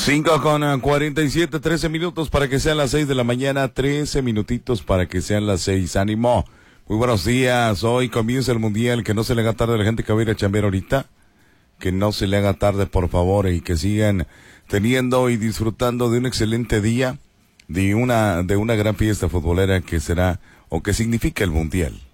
5:47, 13 minutos para que sean las 6 de la mañana, 13 minutitos para que sean las 6. ¡Ánimo! Muy buenos días. Hoy comienza el Mundial. Que no se le haga tarde a la gente que va a ir a chambear ahorita. Que no se le haga tarde, por favor, y que sigan teniendo y disfrutando de un excelente día, de una gran fiesta futbolera que será o que significa el Mundial.